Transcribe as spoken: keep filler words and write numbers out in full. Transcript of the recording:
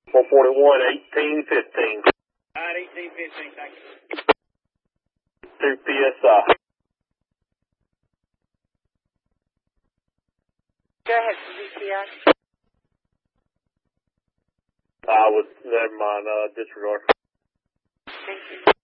four forty-one, eighteen fifteen. All right, eighteen fifteen, thank you. two P S I. Go ahead, Z P I. I would, never mind, uh, disregard. Thank you.